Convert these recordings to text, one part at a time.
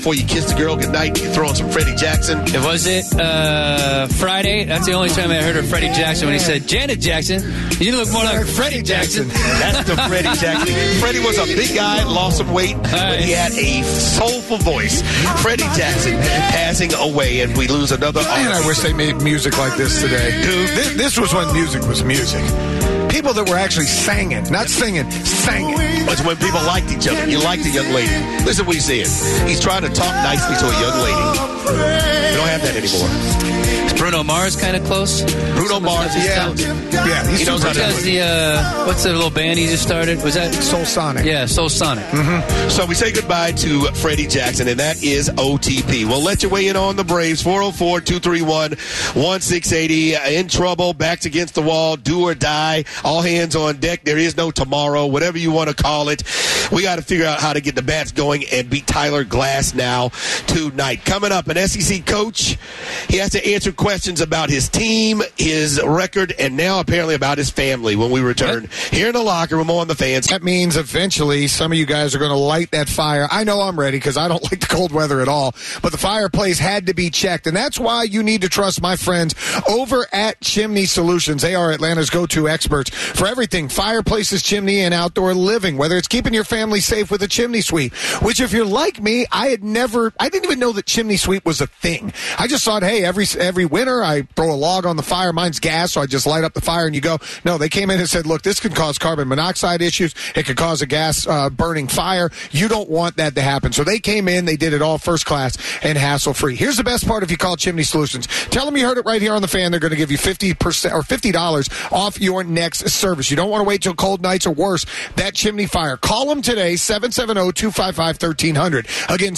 before you kiss the girl goodnight, you throw on some Freddie Jackson. Was it Friday? That's the only time I heard of Freddie Jackson when he said, Janet Jackson, you look more like Freddie Jackson. That's the Freddie Jackson. Freddie was a big guy, lost some weight, but he had a soulful voice. Freddie Jackson passing away, and we lose another artist. Man, I wish they made music like this today. Dude, this was when music was music. People that were actually singing, not singing, singing. It's when people liked each other. You liked a young lady. Listen what he's saying. He's trying to talk nicely to a young lady. We don't have that anymore. Is Bruno Mars kind of close? Bruno Mars is talented. Yeah, he knows how to do it. What's the little band he just started? Was that Soul Sonic? Yeah, Soul Sonic. Mm-hmm. So we say goodbye to Freddie Jackson, and that is OTP. We'll let you weigh in on the Braves. 404-231-1680. In trouble, backs against the wall, do or die. All hands on deck. There is no tomorrow, whatever you want to call it. We got to figure out how to get the bats going and beat Tyler Glass now tonight. Coming up, an SEC coach. He has to answer questions about his team, his record, and now apparently about his family when we return here in the locker room on the Fans. That means eventually some of you guys are going to light that fire. I know I'm ready because I don't like the cold weather at all, but the fireplace had to be checked, and that's why you need to trust my friends over at Chimney Solutions. They are Atlanta's go-to experts for everything fireplaces, chimney, and outdoor living, whether it's keeping your family safe with a chimney sweep, which if you're like me, I didn't even know that chimney sweep was a thing. I just thought, hey, every winter I throw a log on the fire. Mine's gas, so I just light up the fire and you go. No, they came in and said, look, this can cause carbon monoxide issues. It could cause a gas burning fire. You don't want that to happen. So they came in, they did it all first class and hassle-free. Here's the best part if you call Chimney Solutions. Tell them you heard it right here on the Fan. They're going to give you 50% or $50 off your next service. You don't want to wait till cold nights or worse. That chimney fire. Call them today, 770-255-1300. Again,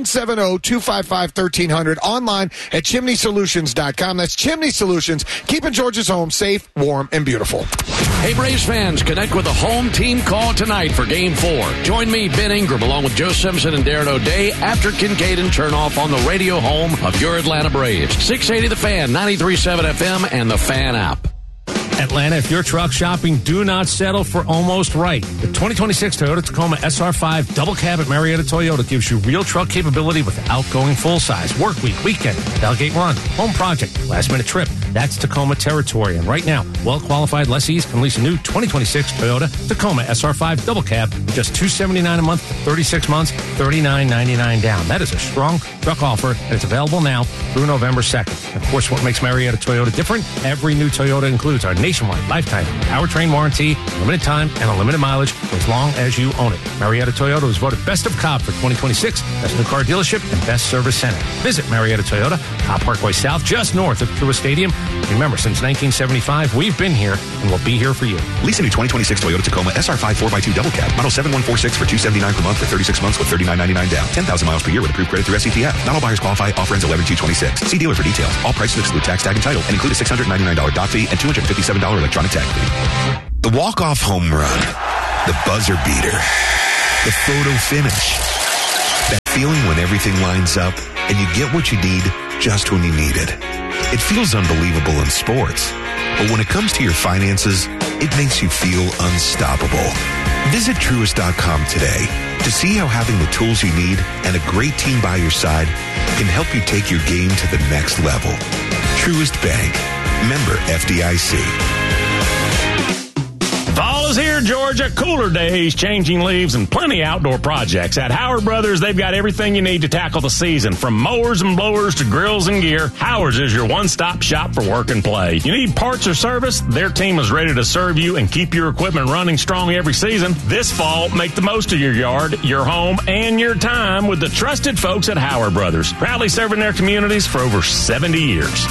770-255-1300. Online at chimneysolutions.com. That's Chimney Solutions, keeping Georgia's home safe, warm, and beautiful. Hey, Braves fans, connect with the home team call tonight for Game 4. Join me, Ben Ingram, along with Joe Simpson and Darren O'Day after Kincaid and Chernoff on the radio home of your Atlanta Braves. 680 The Fan, 93.7 FM, and the Fan app. Atlanta, if you're truck shopping, do not settle for almost right. The 2026 Toyota Tacoma SR5 Double Cab at Marietta Toyota gives you real truck capability without going full size. Work week, weekend, tailgate run, home project, last minute trip. That's Tacoma territory. And right now, well-qualified lessees can lease a new 2026 Toyota Tacoma SR5 Double Cab for just $279 a month for 36 months, $39.99 down. That is a strong truck offer, and it's available now through November 2nd. Of course, what makes Marietta Toyota different? Every new Toyota includes our nationwide lifetime powertrain warranty, limited time, and unlimited mileage for as long as you own it. Marietta Toyota was voted Best of Cobb for 2026, Best New Car Dealership, and Best Service Center. Visit Marietta Toyota, Cobb Parkway South, just north of Truist Stadium. Remember, since 1975, we've been here, and we'll be here for you. Lease a new 2026 Toyota Tacoma SR5 4x2 Double Cab, model 7146 for $279 per month for 36 months with $39.99 down. 10,000 miles per year with approved credit through SCTF. Not all buyers qualify. Offer ends 11/2/26. See dealer for details. All prices exclude tax, tag, and title, and include a $699 dock fee and $257 electronic tag fee. The walk-off home run, the buzzer beater, the photo finish, that feeling when everything lines up and you get what you need just when you need it. It feels unbelievable in sports, but when it comes to your finances, it makes you feel unstoppable. Visit Truist.com today to see how having the tools you need and a great team by your side can help you take your game to the next level. Truist Bank. Member FDIC. Fall is here, Georgia. Cooler days, changing leaves, and plenty of outdoor projects. At Howard Brothers, they've got everything you need to tackle the season. From mowers and blowers to grills and gear, Howard's is your one-stop shop for work and play. You need parts or service? Their team is ready to serve you and keep your equipment running strong every season. This fall, make the most of your yard, your home, and your time with the trusted folks at Howard Brothers. Proudly serving their communities for over 70 years.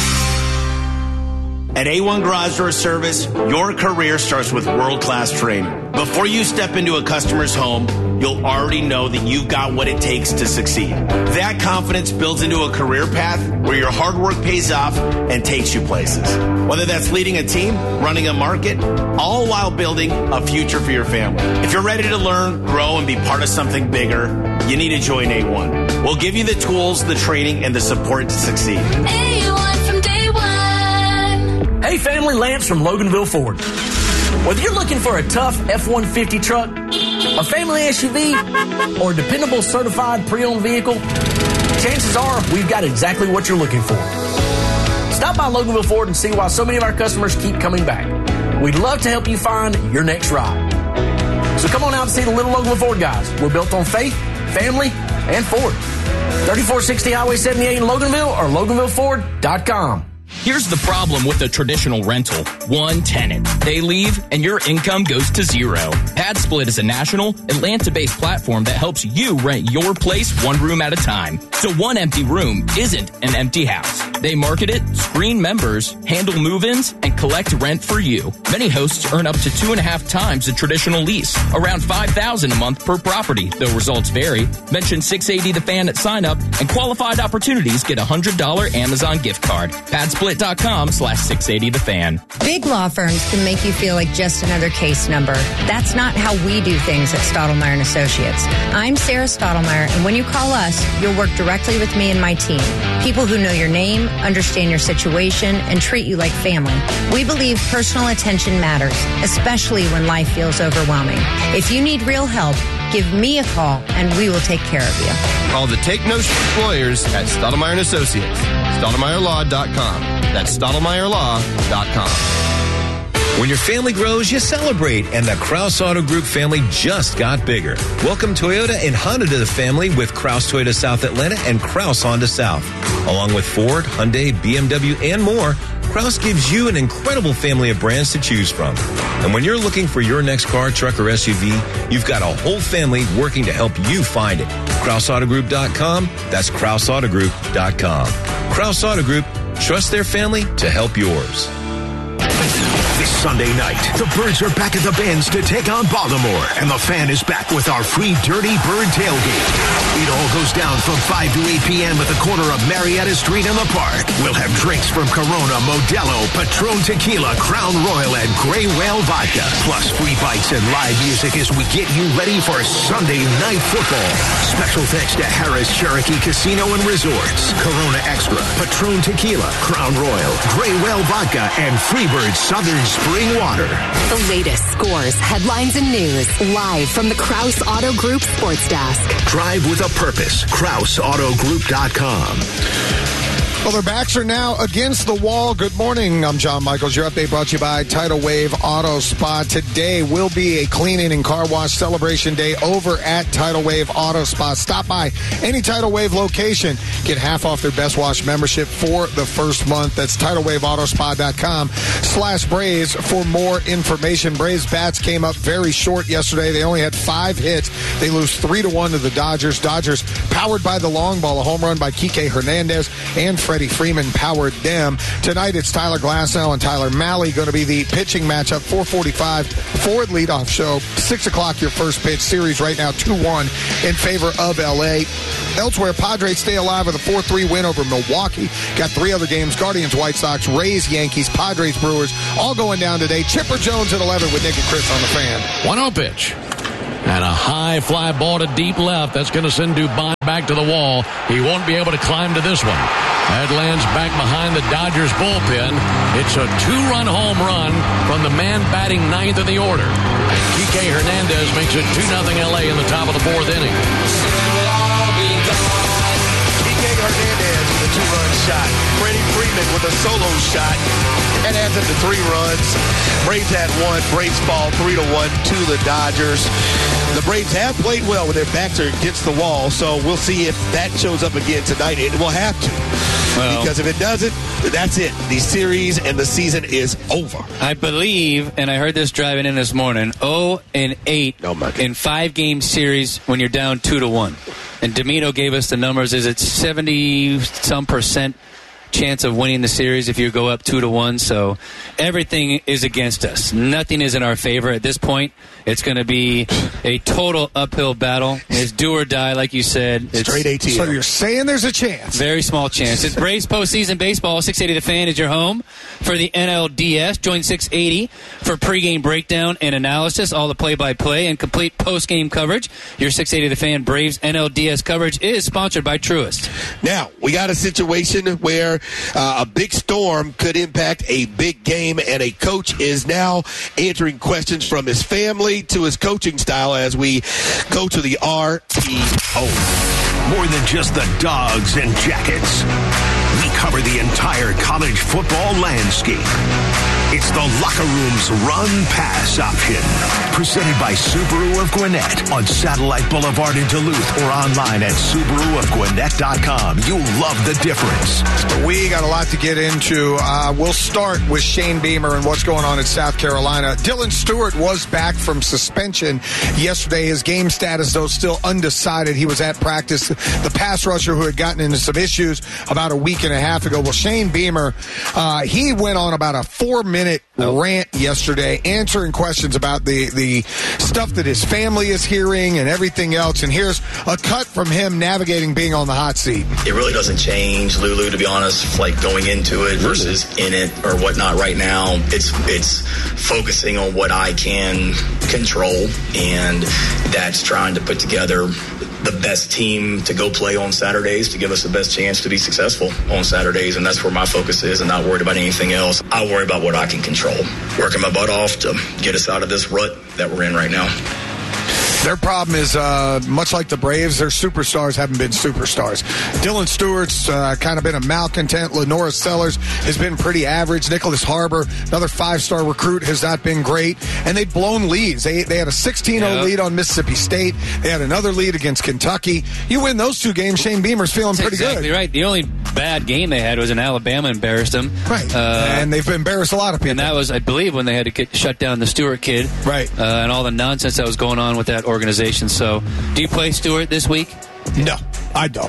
At A1 Garage Door Service, your career starts with world-class training. Before you step into a customer's home, you'll already know that you've got what it takes to succeed. That confidence builds into a career path where your hard work pays off and takes you places. Whether that's leading a team, running a market, all while building a future for your family. If you're ready to learn, grow, and be part of something bigger, you need to join A1. We'll give you the tools, the training, and the support to succeed. A1 from day one. Hey, family, Lance from Loganville Ford. Whether you're looking for a tough F-150 truck A family SUV or a dependable certified pre-owned vehicle? Chances are we've got exactly what you're looking for. Stop by Loganville Ford and see why so many of our customers keep coming back. We'd love to help you find your next ride. So come on out and see the Little Loganville Ford guys. We're built on faith, family, and Ford. 3460 Highway 78 in Loganville or LoganvilleFord.com. Here's the problem with a traditional rental. One tenant. They leave, and your income goes to zero. PadSplit is a national, Atlanta-based platform that helps you rent your place one room at a time. So one empty room isn't an empty house. They market it, screen members, handle move-ins, and collect rent for you. Many hosts earn up to 2.5 times a traditional lease, around $5,000 a month per property, though results vary. Mention 680 The Fan at sign-up, and qualified opportunities get a $100 Amazon gift card. PadSplit.com/680thefan. Big law firms can make you feel like just another case number. That's not how we do things at Stottlemyre & Associates. I'm Sarah Stottlemyre, and when you call us, you'll work directly with me and my team. People who know your name, understand your situation, and treat you like family. We believe personal attention matters, especially when life feels overwhelming. If you need real help, give me a call, and we will take care of you. Call the Take No Shit Lawyers at Stottlemyre & Associates. StottlemyreLaw.com. That's StottlemyreLaw.com. When your family grows, you celebrate, and the Kraus Auto Group family just got bigger. Welcome Toyota and Honda to the family with Kraus Toyota South Atlanta and Kraus Honda South. Along with Ford, Hyundai, BMW, and more, Kraus gives you an incredible family of brands to choose from. And when you're looking for your next car, truck, or SUV, you've got a whole family working to help you find it. KrausAutoGroup.com. That's KrausAutoGroup.com. Kraus Auto Group. Trust their family to help yours. This Sunday night, the Birds are back at the Benz to take on Baltimore, and the Fan is back with our free Dirty Bird tailgate. It all goes down from 5 to 8 p.m. at the corner of Marietta Street and the Park. We'll have drinks from Corona, Modelo, Patron Tequila, Crown Royal, and Gray Whale Vodka. Plus free bites and live music as we get you ready for Sunday Night Football. Special thanks to Harris Cherokee Casino and Resorts, Corona Extra, Patron Tequila, Crown Royal, Gray Whale Vodka, and Freebird Southern Spring Water. The latest scores, headlines, and news live from the Kraus Auto Group Sports Desk. Drive with a purpose. KrausAutoGroup.com. Well, their backs are now against the wall. Good morning. I'm John Michaels. Your update brought to you by Tidal Wave Auto Spa. Today will be a cleaning and car wash celebration day over at Tidal Wave Auto Spa. Stop by any Tidal Wave location. Get half off their Best Wash membership for the first month. That's TidalWaveAutoSpa.com/Braves for more information. Braves bats came up very short yesterday. They only had 5 hits. They lose 3-1 to the Dodgers. Dodgers powered by the long ball. A home run by Kike Hernandez and Freddie Freeman powered them. Tonight it's Tyler Glasnow and Tyler Mahle going to be the pitching matchup. 4:45 Ford leadoff show. 6 o'clock your first pitch. Series right now 2-1 in favor of L.A. Elsewhere, Padres stay alive with a 4-3 win over Milwaukee. Got 3 other games. Guardians, White Sox, Rays, Yankees, Padres, Brewers all going down today. Chipper Jones at 11 with Nick and Chris on the Fan. 1-0 pitch. And a high fly ball to deep left. That's going to send Dubon back to the wall. He won't be able to climb to this one. That lands back behind the Dodgers bullpen. It's a 2-run home run from the man batting 9th in the order. And Kike Hernandez makes it 2-0 LA in the top of the 4th inning. Kike Hernandez with a 2-run shot. Freddie Freeman with a solo shot. That adds up to 3 runs. Braves had 1. Braves fall 3-1 to the Dodgers. The Braves have played well when their backs are against the wall, so we'll see if that shows up again tonight. It will have to. Well, because if it doesn't, that's it. The series and the season is over. I believe, and I heard this driving in this morning, 0-8 in 5-game series when you're down 2-1. And Domino gave us the numbers. Is it 70-some% chance of winning the series if you go up 2-1? So everything is against us. Nothing is in our favor at this point. It's going to be a total uphill battle. It's do or die, like you said. It's straight ATL. So you're saying there's a chance? Very small chance. It's Braves postseason baseball. 680 The Fan is your home for the NLDS. Join 680 for pregame breakdown and analysis, all the play-by-play and complete postgame coverage. Your 680 The Fan Braves NLDS coverage is sponsored by Truist. Now, we got a situation where a big storm could impact a big game, and a coach is now answering questions from his family to his coaching style as we go to the RPO. More than just the dogs and jackets. We cover the entire college football landscape. It's the Locker Room's run-pass option. Presented by Subaru of Gwinnett on Satellite Boulevard in Duluth or online at SubaruofGwinnett.com. You'll love the difference. We got a lot to get into. We'll start with Shane Beamer and what's going on in South Carolina. Dylan Stewart was back from suspension yesterday. His game status, though, still undecided. He was at practice. The pass rusher who had gotten into some issues about a week and a half ago. Well, Shane Beamer, he went on about a 4-minute rant yesterday, answering questions about the stuff that his family is hearing and everything else. And here's a cut from him navigating being on the hot seat. It really doesn't change, Lulu, to be honest, like going into it versus in it or whatnot right now. It's focusing on what I can control, and that's trying to put together the best team to go play on Saturdays to give us the best chance to be successful on Saturdays, and that's where my focus is, and not worried about anything else. I worry about what I can control, working my butt off to get us out of this rut that we're in right now. Their problem is, much like the Braves, their superstars haven't been superstars. Dylan Stewart's kind of been a malcontent. Lenora Sellers has been pretty average. Nicholas Harbor, another 5-star recruit, has not been great. And they've blown leads. They had a 16-0 lead on Mississippi State. They had another lead against Kentucky. You win those 2 games, Shane Beamer's feeling pretty good. Exactly right. The only bad game they had was in Alabama, embarrassed them. Right. And they've embarrassed a lot of people. And that was, I believe, when they had to shut down the Stewart kid. Right. And all the nonsense that was going on with that organization. So, do you play Stewart this week? No, I don't.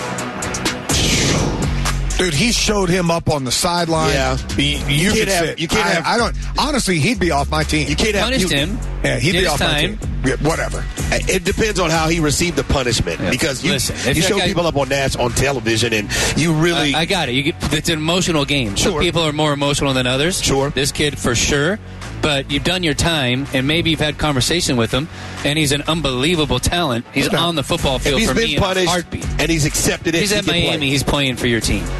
Dude, he showed him up on the sideline. Yeah, you can't have. I don't. Honestly, he'd be off my team. You can't have. Punished him. Yeah, he'd be off my team. Yeah, whatever. It depends on how he received the punishment, because you show people up on television, and you really. I got it. It's an emotional game. Sure. Some people are more emotional than others. Sure. This kid for sure. But you've done your time, and maybe you've had conversation with him, and he's an unbelievable talent. He's on the football field for me in a heartbeat. And he's accepted it. He's at Miami. He's playing for your team.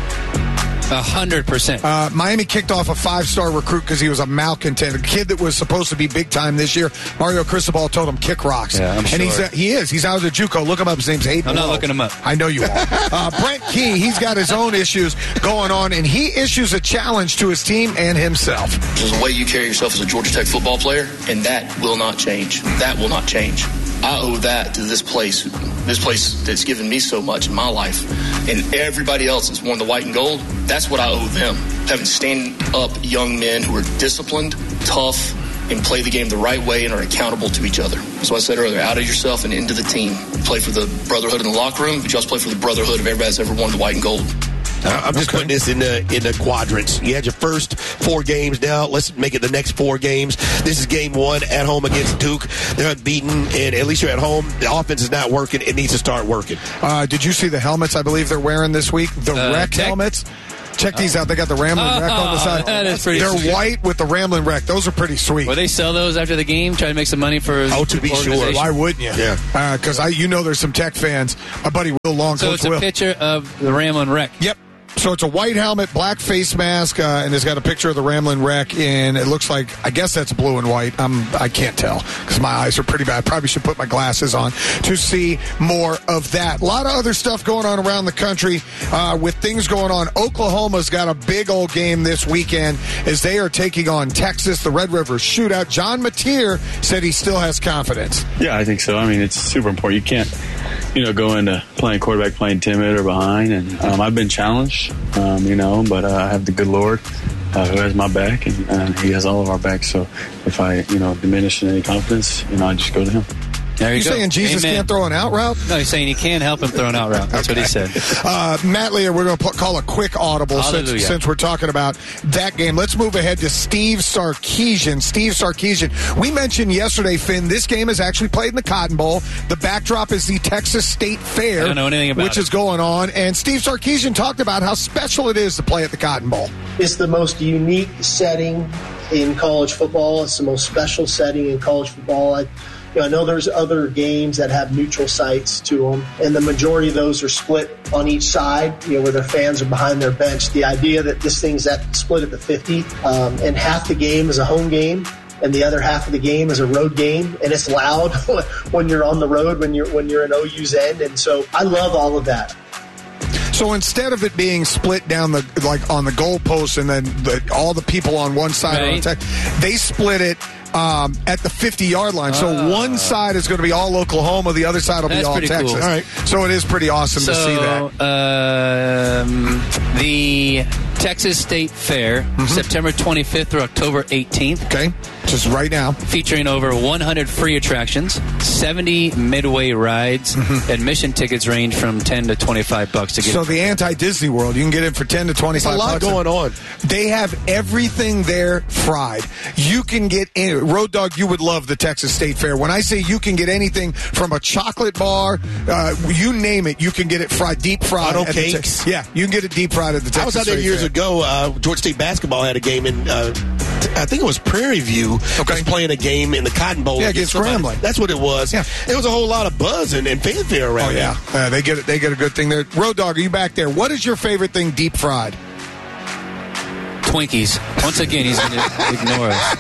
100%. Miami kicked off a 5-star recruit because he was a malcontent, a kid that was supposed to be big time this year. Mario Cristobal told him kick rocks. Yeah, I'm sure. And he's out at JUCO. Look him up. His name's Hayden. I'm not looking him up. I know you are. Brent Key, he's got his own issues going on, and he issues a challenge to his team and himself. There's a way you carry yourself as a Georgia Tech football player, and that will not change. That will not change. I owe that to this place that's given me so much in my life, and everybody else that's worn the white and gold. That's what I owe them. Having stand-up young men who are disciplined, tough, and play the game the right way and are accountable to each other. So I said earlier, out of yourself and into the team. Play for the brotherhood in the locker room, but you also play for the brotherhood of everybody that's ever worn the white and gold. I'm just putting this in the quadrants. You had your first 4 games. Now let's make it the next 4 games. This is game 1 at home against Duke. They're unbeaten, and at least you're at home. The offense is not working. It needs to start working. Did you see the helmets I believe they're wearing this week? The Wreck helmets? Check these out. They got the Ramblin' Wreck on the side. That is pretty They're sweet. white with the Ramblin' Wreck. Those are pretty sweet. Will they sell those after the game? Try to make some money for to be sure. Why wouldn't you? Yeah. Because there's some Tech fans. My buddy Will Long. So Coach it's a Will. picture of the Ramblin' Wreck. Yep. So it's a white helmet, black face mask, and it's got a picture of the Ramblin' Wreck, and it looks like, I guess that's blue and white. I can't tell because my eyes are pretty bad. Probably should put my glasses on to see more of that. A lot of other stuff going on around the country with things going on. Oklahoma's got a big old game this weekend as they are taking on Texas, the Red River Shootout. John Mateer said he still has confidence. Yeah, I think so. I mean, it's super important. You can't, go into playing quarterback, playing timid or behind. And I've been challenged, but I have the good Lord who has my back, and he has all of our backs. So if I, diminish in any confidence, I just go to him. There you go. Saying Jesus can't throw an out route? No, he's saying he can't help him throw an out route. That's what he said. Matt Lear, we're going to call a quick audible since we're talking about that game. Let's move ahead to Steve Sarkisian. Steve Sarkisian. We mentioned yesterday, Finn, this game is actually played in the Cotton Bowl. The backdrop is the Texas State Fair. I don't know anything about which is going on. And Steve Sarkisian talked about how special it is to play at the Cotton Bowl. It's the most unique setting in college football. It's the most special setting in college football. I know there's other games that have neutral sites to them, and the majority of those are split on each side, where their fans are behind their bench. The idea that this thing's split at the 50, and half the game is a home game, and the other half of the game is a road game, and it's loud when you're on the road, when you're in OU's end, and so I love all of that. So instead of it being split down on the goalposts and then all the people on one side are on Texas, they split it at the 50-yard line. So one side is going to be all Oklahoma, the other side will be all Texas. Cool. All right. So it is pretty awesome to see that. The Texas State Fair, September 25th through October 18th. Okay. Just right now. Featuring over 100 free attractions, 70 midway rides. Admission tickets range from $10 to $25 to get. So the anti-Disney World, you can get in for $10 to $25. There's a lot going on. They have everything there fried. You can get in. Road Dogg, you would love the Texas State Fair. When I say you can get anything from a chocolate bar, you name it, you can get it fried, deep fried. Auto cakes. Yeah, you can get it deep fried at the Texas State Fair. I was out there years ago. Georgia State basketball had a game in, I think it was Prairie View. Was playing a game in the Cotton Bowl. Yeah, against Grambling. That's what it was. Yeah. There was a whole lot of buzz and fanfare around. Oh yeah, they get a good thing there. Road Dogg, are you back there? What is your favorite thing deep fried? Twinkies. Once again, he's going to ignore us.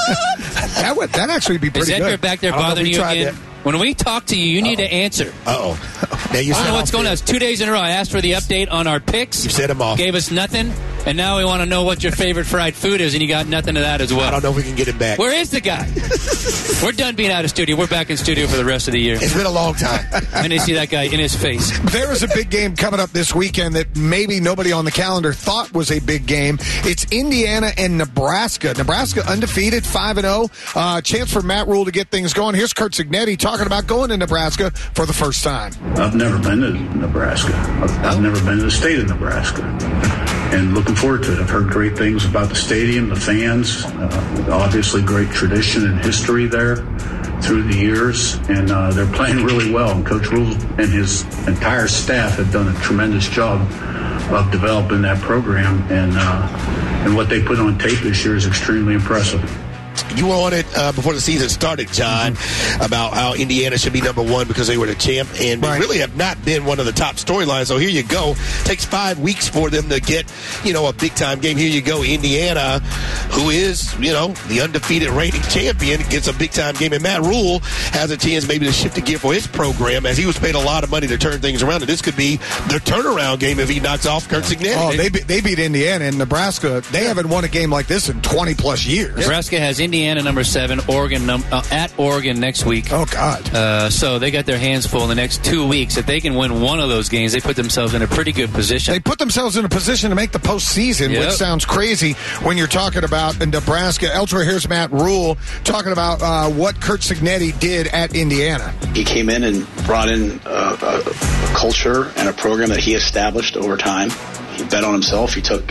That actually be pretty good. Is Edgar back there bothering you again? When we talk to you, you need to answer. Uh-oh. Now you I don't know what's going on. It's 2 days in a row. I asked for the update on our picks. You set him off. Gave us nothing. And now we want to know what your favorite fried food is, and you got nothing of that as well. I don't know if we can get him back. Where is the guy? We're done being out of studio. We're back in studio for the rest of the year. It's been a long time. I need to see that guy in his face. There is a big game coming up this weekend that maybe nobody on the calendar thought was a big game. It's Indiana and Nebraska. Nebraska undefeated, 5-0. Chance for Matt Rhule to get things going. Here's Curt Cignetti talking about going to Nebraska for the first time. I've never been to Nebraska. I've never been to the state of Nebraska. And looking forward to it. I've heard great things about the stadium, the fans, obviously great tradition and history there through the years, and they're playing really well. And Coach Rhule and his entire staff have done a tremendous job of developing that program, and what they put on tape this year is extremely impressive. You were on it before the season started, John, about how Indiana should be number one because they were the champ, and they really have not been one of the top storylines. So here you go. Takes 5 weeks for them to get, a big-time game. Here you go. Indiana, who is, the undefeated reigning champion, gets a big-time game. And Matt Rhule has a chance maybe to shift the gear for his program, as he was paid a lot of money to turn things around. And this could be the turnaround game if he knocks off Curt Cignetti. Oh, they beat Indiana. And Nebraska, they haven't won a game like this in 20-plus years. Nebraska has Indiana number 7, Oregon at Oregon next week. Oh, God. So they got their hands full in the next 2 weeks. If they can win one of those games, they put themselves in a pretty good position. They put themselves in a position to make the postseason, which sounds crazy when you're talking about Nebraska. Elsewhere, here's Matt Rhule talking about what Curt Cignetti did at Indiana. He came in and brought in a culture and a program that he established over time. He bet on himself. He took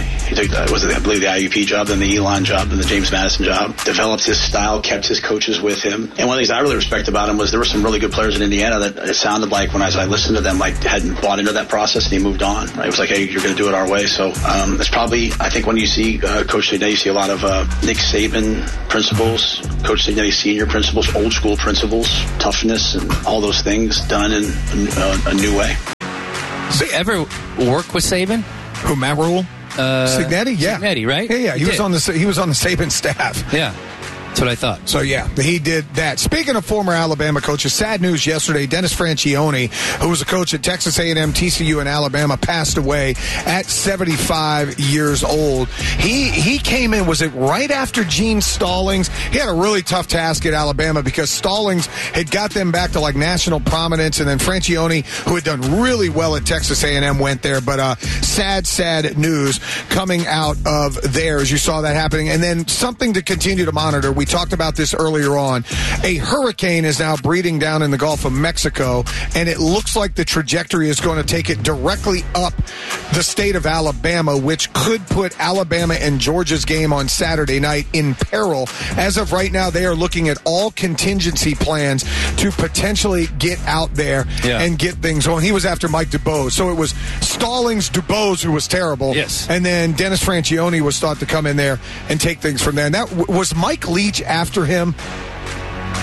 I believe the IUP job, then the Elon job, then the James Madison job. Developed his style, kept his coaches with him. And one of the things I really respect about him was there were some really good players in Indiana that it sounded like when I listened to them, like hadn't bought into that process and he moved on. Right? It was like, hey, you're going to do it our way. So it's probably, I think when you see Coach Cignetti, you see a lot of Nick Saban principles, Coach Cignetti senior principles, old school principles, toughness, and all those things done in a new way. Did you ever work with Saban? Who, Matt Rhule? Cignetti, yeah. Cignetti, right? Yeah. He was on the Saban staff. Yeah. That's what I thought. So, yeah, he did that. Speaking of former Alabama coaches, sad news yesterday. Dennis Franchione, who was a coach at Texas A&M, TCU, and Alabama, passed away at 75 years old. He came in, was it right after Gene Stallings? He had a really tough task at Alabama because Stallings had got them back to, national prominence, and then Franchione, who had done really well at Texas A&M, went there. But sad news coming out of there as you saw that happening. And then something to continue to monitor. We talked about this earlier on. A hurricane is now breeding down in the Gulf of Mexico, and it looks like the trajectory is going to take it directly up the state of Alabama, which could put Alabama and Georgia's game on Saturday night in peril. As of right now, they are looking at all contingency plans to potentially get out there and get things on. He was after Mike DuBose, so it was Stallings, DuBose, who was terrible. Yes. And then Dennis Franchione was thought to come in there and take things from there. And that was Mike Leach after him.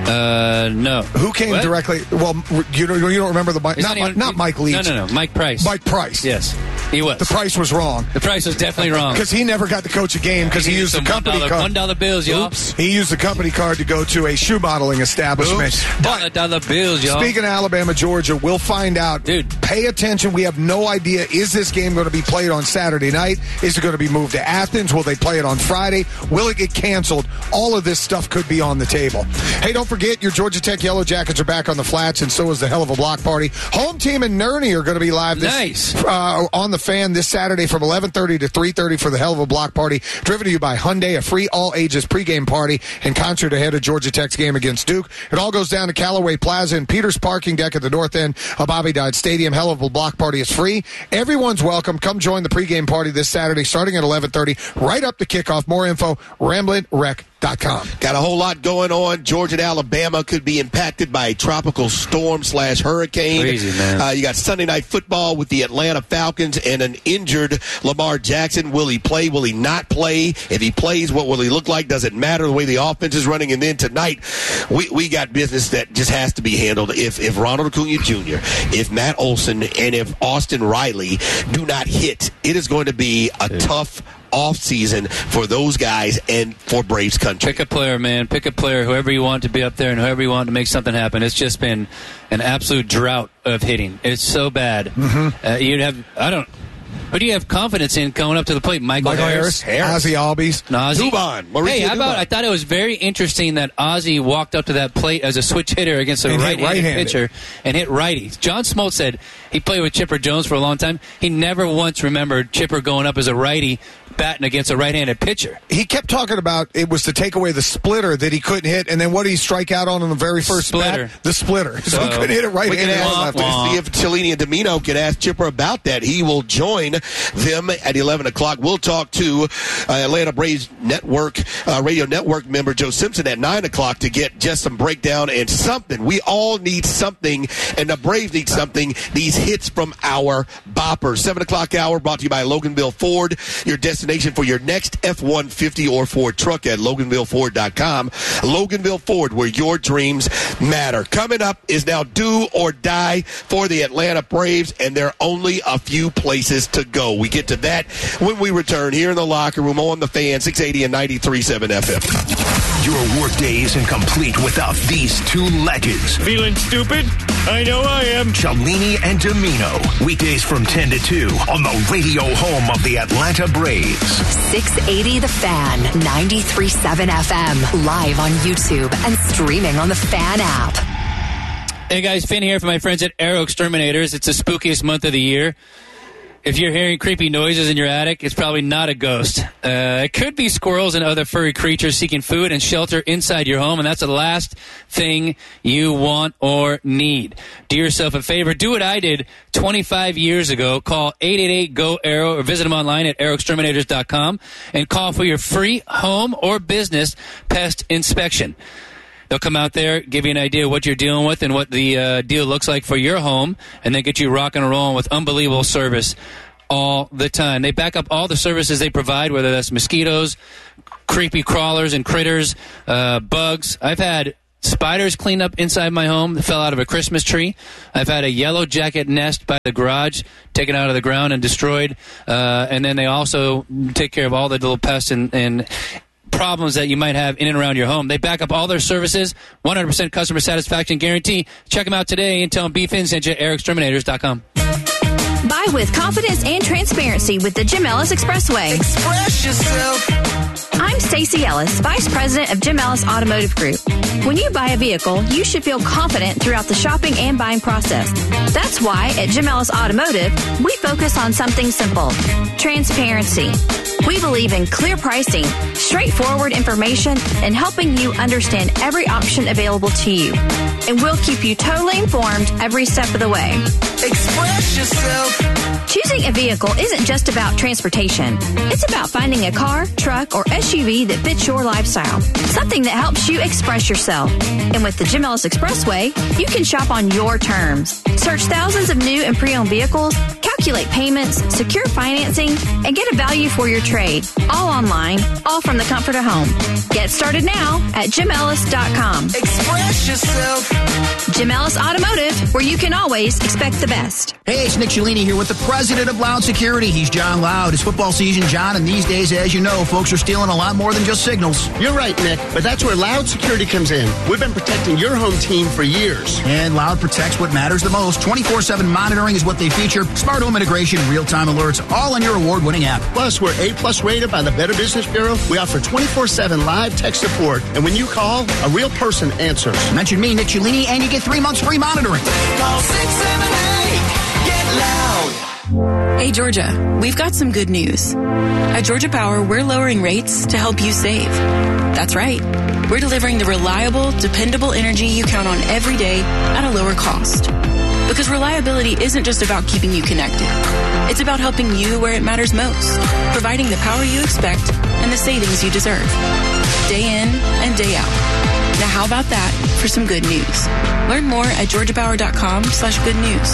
No. Who came directly? Well, you don't remember the Mike? Not Mike Leach. No. Mike Price. Mike Price. Yes, he was. The price was wrong. The price was definitely wrong because he never got to coach a game because he used the company card. $1 bills, y'all. Oops. He used the company card to go to a shoe modeling establishment. $1 bills, y'all. Speaking of Alabama, Georgia, we'll find out. Dude, pay attention. We have no idea. Is this game going to be played on Saturday night? Is it going to be moved to Athens? Will they play it on Friday? Will it get canceled? All of this stuff could be on the table. Hey, don't forget, your Georgia Tech Yellow Jackets are back on the flats, and so is the Hell of a Block Party. Home team and Nerney are going to be live on the Fan this Saturday from 11:30 to 3:30 for the Hell of a Block Party. Driven to you by Hyundai, a free all-ages pregame party in concert ahead of Georgia Tech's game against Duke. It all goes down to Callaway Plaza and Peters Parking Deck at the north end of Bobby Dodd Stadium. Hell of a Block Party is free. Everyone's welcome. Come join the pregame party this Saturday starting at 11:30 right up to kickoff. More info, RamblinWreck.com. Got a whole lot going on. Georgia and Alabama could be impacted by a tropical storm / hurricane. Crazy, man. You got Sunday Night Football with the Atlanta Falcons and an injured Lamar Jackson. Will he play? Will he not play? If he plays, what will he look like? Does it matter the way the offense is running? And then tonight, we got business that just has to be handled. If Ronald Acuna Jr., if Matt Olson, and if Austin Riley do not hit, it is going to be a tough off season for those guys and for Braves country. Pick a player, man. Pick a player, whoever you want to be up there and whoever you want to make something happen. It's just been an absolute drought of hitting. It's so bad. Who do you have confidence in coming up to the plate? Michael Harris. Ozzie Albies. Dubon. Hey, how about, I thought it was very interesting that Ozzie walked up to that plate as a switch hitter against a right-handed pitcher and hit righties. John Smoltz said he played with Chipper Jones for a long time. He never once remembered Chipper going up as a righty batting against a right-handed pitcher. He kept talking about it was to take away the splitter that he couldn't hit, and then what did he strike out on the very first splitter? The splitter. So he couldn't hit it right-handed. See if Cellini and Domino can ask Chipper about that. He will join them at 11 o'clock. We'll talk to Atlanta Braves Network, radio network member Joe Simpson at 9 o'clock to get just some breakdown and something. We all need something, and the Braves need something. These hits from our boppers. 7 o'clock hour brought to you by Loganville Ford, your destination for your next F-150 or Ford truck at LoganvilleFord.com. Loganville Ford, where your dreams matter. Coming up is now do or die for the Atlanta Braves, and there are only a few places to go. We get to that when we return here in the locker room on the Fan, 680 and 93.7 FM. Your workday isn't complete without these two legends. Feeling stupid? I know I am. Cellini and Domino. Weekdays from 10 to 2 on the radio home of the Atlanta Braves. 680 The Fan, 93.7 FM. Live on YouTube and streaming on the Fan app. Hey guys, Finn here for my friends at Aero Exterminators. It's the spookiest month of the year. If you're hearing creepy noises in your attic, it's probably not a ghost. It could be squirrels and other furry creatures seeking food and shelter inside your home, and that's the last thing you want or need. Do yourself a favor. Do what I did 25 years ago. Call 888-GO-AERO or visit them online at aeroexterminators.com and call for your free home or business pest inspection. They'll come out there, give you an idea of what you're dealing with and what the deal looks like for your home, and then get you rocking and rolling with unbelievable service all the time. They back up all the services they provide, whether that's mosquitoes, creepy crawlers and critters, bugs. I've had spiders cleaned up inside my home that fell out of a Christmas tree. I've had a yellow jacket nest by the garage taken out of the ground and destroyed. And then they also take care of all the little pests and problems that you might have in and around your home. They back up all their services, 100% customer satisfaction guarantee. Check them out today and tell them BFIN sent you at aeroexterminators.com. Buy with confidence and transparency with the Jim Ellis Expressway. Express yourself. I'm Stacey Ellis, Vice President of Jim Ellis Automotive Group. When you buy a vehicle, you should feel confident throughout the shopping and buying process. That's why at Jim Ellis Automotive, we focus on something simple: transparency. We believe in clear pricing, straightforward information, and helping you understand every option available to you. And we'll keep you totally informed every step of the way. Express yourself. Choosing a vehicle isn't just about transportation. It's about finding a car, truck, or SUV that fits your lifestyle. Something that helps you express yourself. And with the Jim Ellis Expressway, you can shop on your terms. Search thousands of new and pre-owned vehicles, calculate calculate payments, secure financing, and get a value for your trade. All online, all from the comfort of home. Get started now at JimEllis.com. Express yourself. Jim Ellis Automotive, where you can always expect the best. Hey, it's Nick Ciullini here with the president of Loud Security. He's John Loud. It's football season, John, and these days, as you know, folks are stealing a lot more than just signals. You're right, Nick, but that's where Loud Security comes in. We've been protecting your home team for years. And Loud protects what matters the most. 24/7 monitoring is what they feature. Smart home integration, real-time alerts, all on your award-winning app. Plus, we're A+ rated by the Better Business Bureau. We offer 24/7 live tech support. And when you call, a real person answers. Mention me, Nick Ciullini, and you get 3 months free monitoring. Call 678. Get loud. Hey, Georgia, we've got some good news. At Georgia Power, we're lowering rates to help you save. That's right. We're delivering the reliable, dependable energy you count on every day at a lower cost. Because reliability isn't just about keeping you connected. It's about helping you where it matters most, providing the power you expect and the savings you deserve. Day in and day out. Now how about that for some good news? Learn more at georgiapower.com/good news.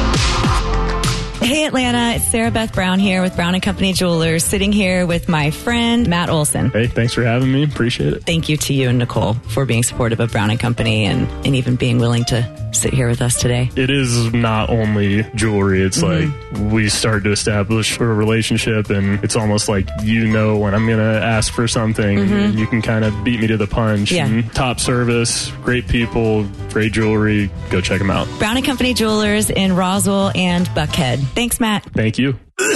Hey Atlanta, it's Sarah Beth Brown here with Brown & Company Jewelers, sitting here with my friend Matt Olson. Hey, thanks for having me. Appreciate it. Thank you to you and Nicole for being supportive of Brown & Company and even being willing to sit here with us today. It is not only jewelry. It's like we started to establish a relationship, and it's almost like you know when I'm going to ask for something, and you can kind of beat me to the punch. Yeah. And top service, great people, great jewelry. Go check them out. Brown & Company Jewelers in Roswell and Buckhead. Thanks, Matt. Thank you.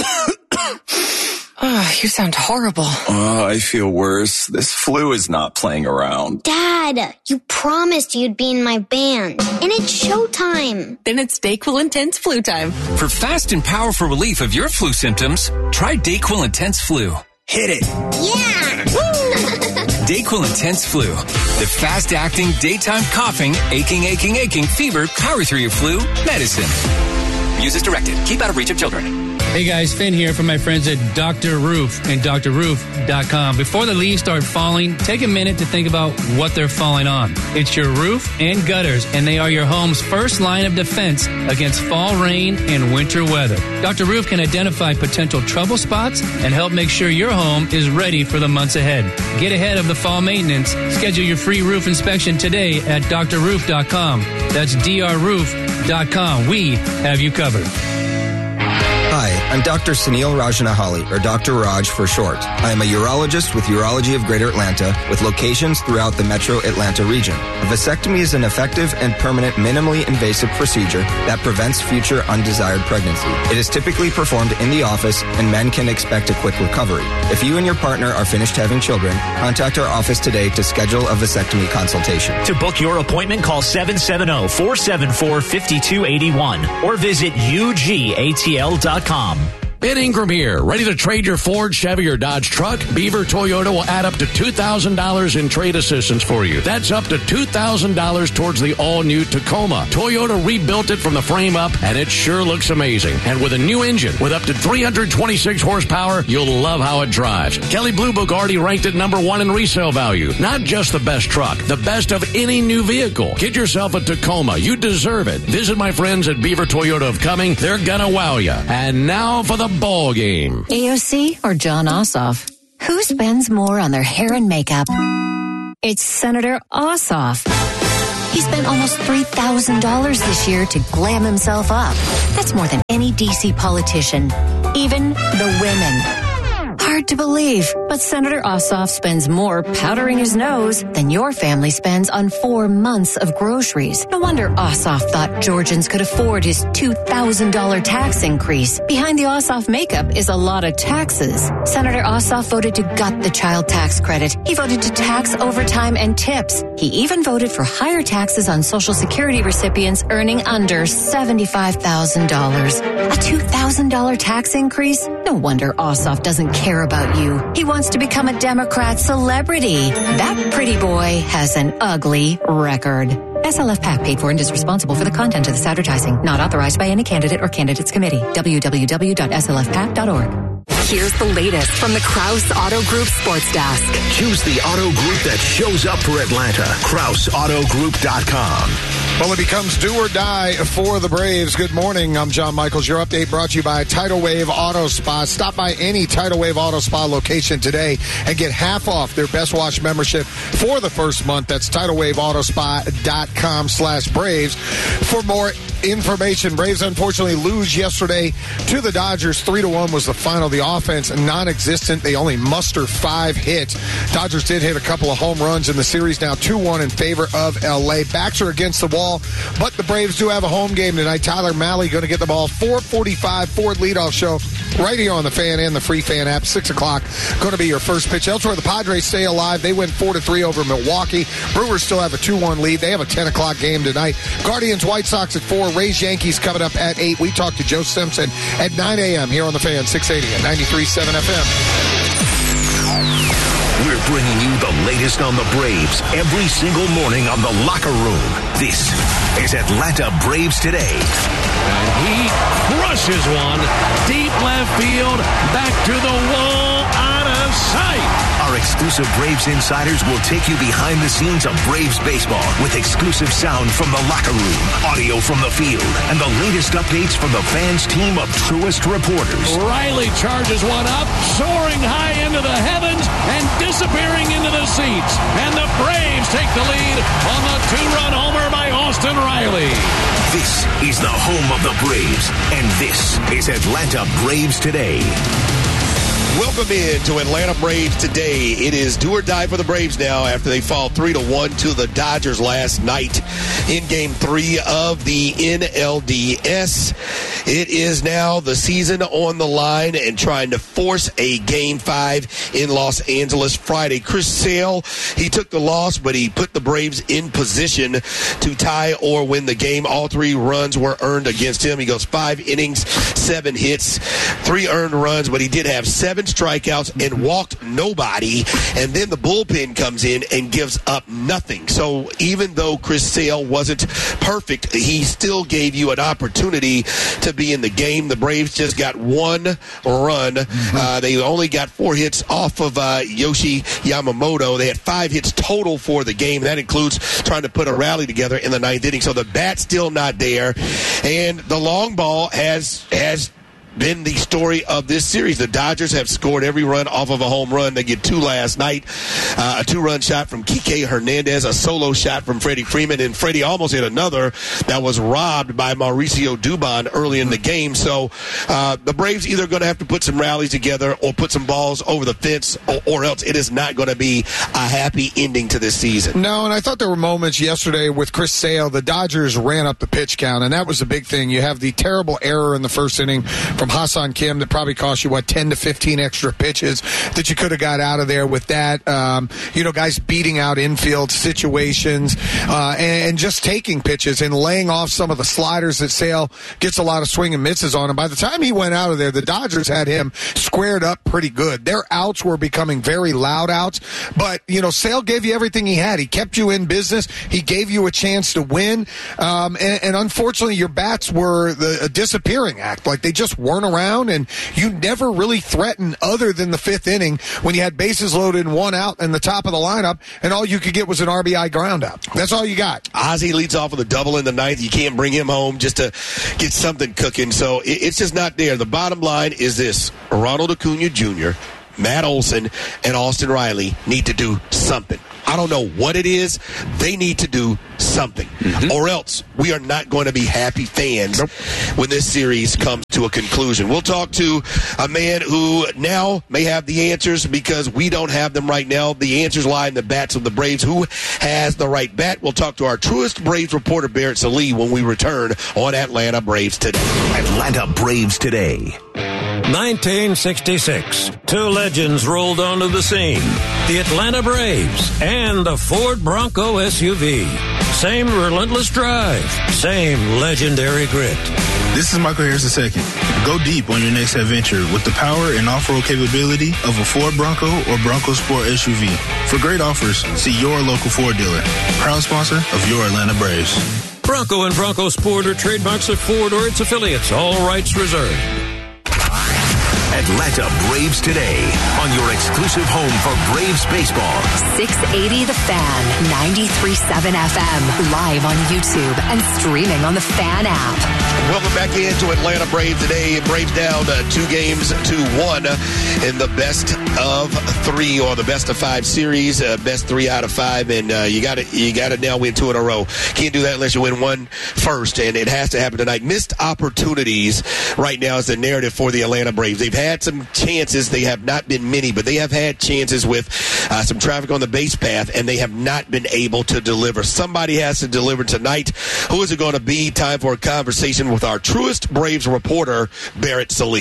Oh, you sound horrible. Oh, I feel worse. This flu is not playing around. Dad, you promised you'd be in my band, and it's showtime. Then it's DayQuil Intense Flu time. For fast and powerful relief of your flu symptoms, try DayQuil Intense Flu. Hit it. Yeah! DayQuil Intense Flu. The fast-acting, daytime coughing, aching, fever, power through your flu medicine. Use as directed. Keep out of reach of children. Hey guys, Finn here from my friends at Dr. Roof and drroof.com. Before the leaves start falling, take a minute to think about what they're falling on. It's your roof and gutters, and they are your home's first line of defense against fall rain and winter weather. Dr. Roof can identify potential trouble spots and help make sure your home is ready for the months ahead. Get ahead of the fall maintenance. Schedule your free roof inspection today at drroof.com. That's drroof.com. We have you covered. Hi, I'm Dr. Sunil Rajanahali, or Dr. Raj for short. I am a urologist with Urology of Greater Atlanta, with locations throughout the metro Atlanta region. A vasectomy is an effective and permanent minimally invasive procedure that prevents future undesired pregnancy. It is typically performed in the office, and men can expect a quick recovery. If you and your partner are finished having children, contact our office today to schedule a vasectomy consultation. To book your appointment, call 770-474-5281 or visit ugatl.com. Ben Ingram here. Ready to trade your Ford, Chevy, or Dodge truck? Beaver Toyota will add up to $2,000 in trade assistance for you. That's up to $2,000 towards the all-new Tacoma. Toyota rebuilt it from the frame up, and it sure looks amazing. And with a new engine with up to 326 horsepower, you'll love how it drives. Kelley Blue Book already ranked it #1 in resale value. Not just the best truck, the best of any new vehicle. Get yourself a Tacoma. You deserve it. Visit my friends at Beaver Toyota of Cumming. They're gonna wow you. And now for the ball game. AOC or John Ossoff? Who spends more on their hair and makeup? It's Senator Ossoff. He spent almost $3,000 this year to glam himself up. That's more than any DC politician, even the women. Hard to believe, but Senator Ossoff spends more powdering his nose than your family spends on 4 months of groceries. No wonder Ossoff thought Georgians could afford his $2,000 tax increase. Behind the Ossoff makeup is a lot of taxes. Senator Ossoff voted to gut the child tax credit. He voted to tax overtime and tips. He even voted for higher taxes on Social Security recipients earning under $75,000. A $2,000 tax increase? No wonder Ossoff doesn't care about you. He wants to become a Democrat celebrity. That pretty boy has an ugly record. SLF PAC paid for and is responsible for the content of this advertising. Not authorized by any candidate or candidates committee. www.slfpac.org. Here's the latest from the Krause Auto Group Sports Desk. Choose the auto group that shows up for Atlanta. KrauseAutoGroup.com. Well, it becomes do or die for the Braves. Good morning. I'm John Michaels. Your update brought to you by Tidal Wave Auto Spa. Stop by any Tidal Wave Auto Spa location today and get half off their Best Watch membership for the first month. That's TidalWaveAutoSpa.com/Braves. For more information, Braves unfortunately lose yesterday to the Dodgers. 3-1 was the final. The offense non-existent. They only muster 5 hits. Dodgers did hit a couple of home runs in the series. Now 2-1 in favor of L.A. Backs are against the wall, but the Braves do have a home game tonight. Tyler Mahle going to get the ball. 4:45 Ford leadoff show right here on the Fan and the free Fan app. 6 o'clock going to be your first pitch. Elsewhere, the Padres stay alive. They win 4-3 over Milwaukee. Brewers still have a 2-1 lead. They have a 10 o'clock game tonight. Guardians, White Sox at 4. Rays, Yankees coming up at 8. We talk to Joe Simpson at 9 a.m. here on the Fan, 680 at 93.7 FM. We're bringing you the latest on the Braves every single morning on The Locker Room. This is Atlanta Braves Today. And he crushes one deep left field, back to the wall, out of sight. Our exclusive Braves insiders will take you behind the scenes of Braves baseball with exclusive sound from The Locker Room, audio from the field, and the latest updates from the Fans team of truest reporters. Riley charges one up, soaring high into the heavens and disappearing into the seats. And the Braves take the lead on the 2-run homer by Austin Riley. This is the home of the Braves, and this is Atlanta Braves Today. Welcome in to Atlanta Braves Today. It is do or die for the Braves now after they fall 3-1 to the Dodgers last night in Game 3 of the NLDS. It is now the season on the line and trying to force a Game 5 in Los Angeles Friday. Chris Sale, he took the loss, but he put the Braves in position to tie or win the game. All 3 runs were earned against him. He goes 5 innings, 7 hits, 3 earned runs, but he did have 7 strikeouts and walked nobody, and then the bullpen comes in and gives up nothing. So even though Chris Sale wasn't perfect, he still gave you an opportunity to be in the game. The Braves just got 1 run. They only got 4 hits off of Yoshi Yamamoto. They had 5 hits total for the game. That includes trying to put a rally together in the 9th inning. So the bat's still not there, and the long ball has been the story of this series. The Dodgers have scored every run off of a home run. They get 2 last night. A 2-run shot from Kike Hernandez, a solo shot from Freddie Freeman, and Freddie almost hit another that was robbed by Mauricio Dubon early in the game. So the Braves either going to have to put some rallies together or put some balls over the fence, or else it is not going to be a happy ending to this season. No, and I thought there were moments yesterday with Chris Sale. The Dodgers ran up the pitch count, and that was the big thing. You have the terrible error in the first inning from Hassan Kim that probably cost you, 10 to 15 extra pitches that you could have got out of there with that. Guys beating out infield situations and just taking pitches and laying off some of the sliders that Sale gets a lot of swing and misses on. And by the time he went out of there, the Dodgers had him squared up pretty good. Their outs were becoming very loud outs, but, Sale gave you everything he had. He kept you in business. He gave you a chance to win. And unfortunately, your bats were a disappearing act. Like, they just weren't around, and you never really threatened other than the 5th inning when you had bases loaded and 1 out in the top of the lineup, and all you could get was an RBI ground out. That's all you got. Ozzie leads off with a double in the 9th. You can't bring him home just to get something cooking. So it's just not there. The bottom line is this: Ronald Acuna Jr., Matt Olson, and Austin Riley need to do something. I don't know what it is. They need to do something, or else we are not going to be happy fans when this series comes to a conclusion. We'll talk to a man who now may have the answers because we don't have them right now. The answers lie in the bats of the Braves. Who has the right bat? We'll talk to our truest Braves reporter, Barrett Sallee, when we return on Atlanta Braves Today. Atlanta Braves Today. 1966. 2 legends rolled onto the scene. The Atlanta Braves and the Ford Bronco SUV. Same relentless drive. Same legendary grit. This is Michael Harris II. Go deep on your next adventure with the power and off-road capability of a Ford Bronco or Bronco Sport SUV. For great offers, see your local Ford dealer. Proud sponsor of your Atlanta Braves. Bronco and Bronco Sport are trademarks of Ford or its affiliates. All rights reserved. Atlanta Braves Today on your exclusive home for Braves baseball. 680 The Fan, 93.7 FM, live on YouTube and streaming on the Fan app. Welcome back into Atlanta Braves Today. Braves down 2 games to 1 in the best of 3 or the best of 5 series. Best 3 out of 5, and you got to now win 2 in a row. Can't do that unless you win 1 first, and it has to happen tonight. Missed opportunities right now is the narrative for the Atlanta Braves. They've had some chances. They have not been many, but they have had chances with some traffic on the base path, and they have not been able to deliver. Somebody has to deliver tonight. Who is it going to be? Time for a conversation with our truest Braves reporter, Barrett Sallee.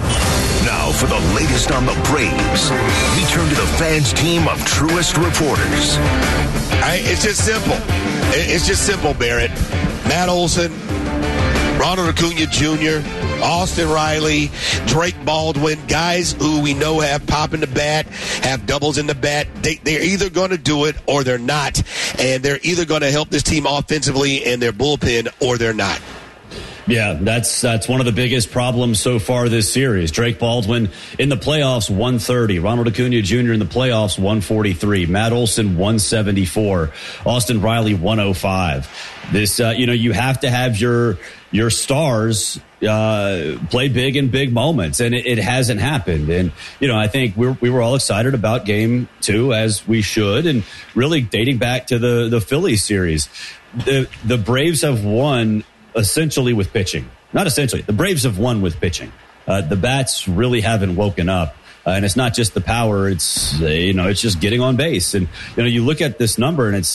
Now for the latest on the Braves, we turn to the Fans team of truest reporters. It's just simple. It's just simple, Barrett. Matt Olson, Ronald Acuna Jr., Austin Riley, Drake Baldwin, guys who we know have pop in the bat, have doubles in the bat. They're either going to do it or they're not. And they're either going to help this team offensively in their bullpen or they're not. Yeah, that's one of the biggest problems so far this series. Drake Baldwin in the playoffs, 130. Ronald Acuna Jr. in the playoffs, 143. Matt Olson, 174. Austin Riley, 105. This, you have to have your stars play big in big moments, and it hasn't happened. And I think we were all excited about Game 2, as we should, and really dating back to the Phillies series. The Braves have won essentially with pitching. Not essentially. The Braves have won with pitching. The bats really haven't woken up. And it's not just the power. It's just getting on base. And you look at this number, and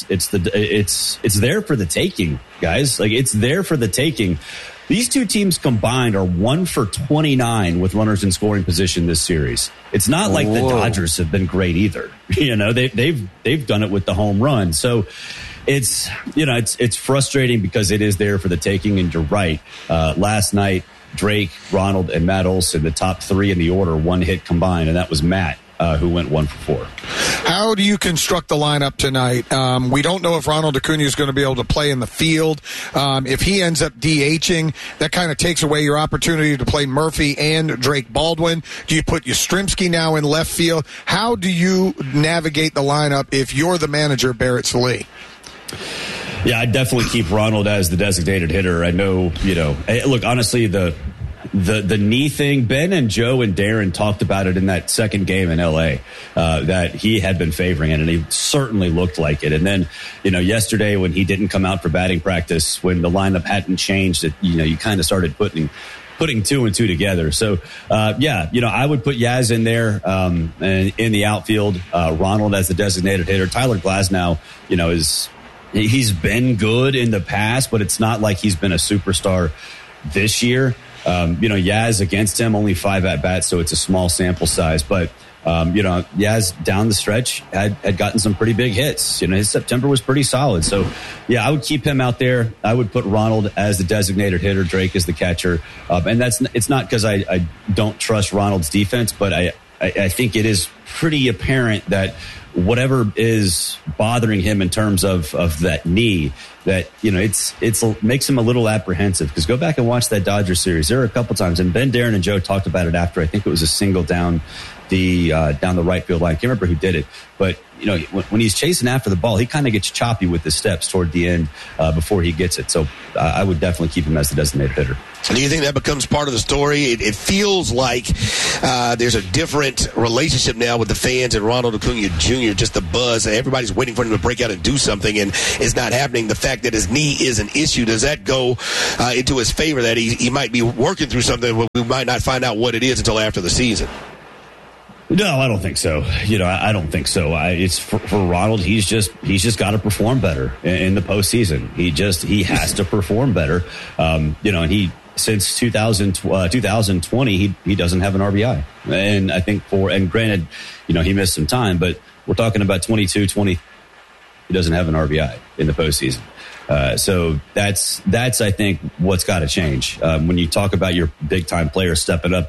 it's there for the taking, guys. Like, it's there for the taking. These two teams combined are 1 for 29 with runners in scoring position this series. It's not like the Dodgers have been great either. They've done it with the home run. So it's frustrating because it is there for the taking. And you're right. Last night, Drake, Ronald, and Matt Olson, the top 3 in the order, 1 hit combined, and that was Matt, who went 1 for 4. How do you construct the lineup tonight? We don't know if Ronald Acuna is going to be able to play in the field. If he ends up DHing, that kind of takes away your opportunity to play Murphy and Drake Baldwin. Do you put Yastrzemski now in left field? How do you navigate the lineup if you're the manager, Barrett Sallee? Yeah, I'd definitely keep Ronald as the designated hitter. I know, look, honestly, the knee thing, Ben and Joe and Darren talked about it in that second game in L.A., that he had been favoring it, and he certainly looked like it. And then, yesterday when he didn't come out for batting practice, when the lineup hadn't changed, you kind of started putting 2 and 2 together. So, I would put Yaz in there and in the outfield, Ronald as the designated hitter. Tyler Glasnow, he's been good in the past, but it's not like he's been a superstar this year. Yaz against him, only 5 at-bats, so it's a small sample size. But, Yaz down the stretch had gotten some pretty big hits. His September was pretty solid. So, yeah, I would keep him out there. I would put Ronald as the designated hitter, Drake as the catcher. And it's not because I don't trust Ronald's defense, but I think it is pretty apparent that whatever is bothering him in terms of that knee, that it makes him a little apprehensive. Because go back and watch that Dodgers series. There are a couple times, and Ben, Darren, and Joe talked about it after. I think it was a single down the right field line. I can't remember who did it, but when he's chasing after the ball, he kind of gets choppy with his steps toward the end before he gets it. So I would definitely keep him as the designated hitter. Do you think that becomes part of the story? It feels like there's a different relationship now with the fans and Ronald Acuna Jr., just the buzz. Everybody's waiting for him to break out and do something, and it's not happening. The fact that his knee is an issue, does that go into his favor, that he might be working through something where we might not find out what it is until after the season? No, I don't think so. I don't think so. It's for Ronald. He's just got to perform better in the postseason. He has to perform better. And he, since 2020, he doesn't have an RBI. And I think and granted, he missed some time, but we're talking about 20, he doesn't have an RBI in the postseason. So that's I think what's got to change. When you talk about your big time players stepping up